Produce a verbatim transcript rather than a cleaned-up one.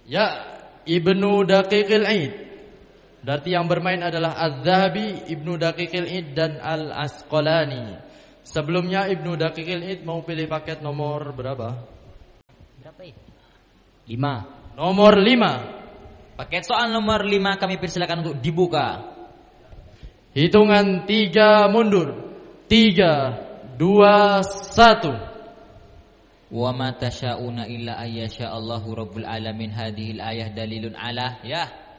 Ya, Ibnu Daqiqil Id. Berarti yang bermain adalah Az-Zahabi, Ibnu Daqiqil Id dan Al-Asqalani. Sebelumnya Ibnu Daqiqil Id mau pilih paket nomor berapa? Berapa ya? Lima. Nomor lima. Paket soal nomor lima kami persilakan untuk dibuka. Hitungan tiga mundur. Tiga, dua, satu. Wa ma tasyauna illa ayyasha Allahu rabbul alamin. Hadhil ayah dalilun ala ya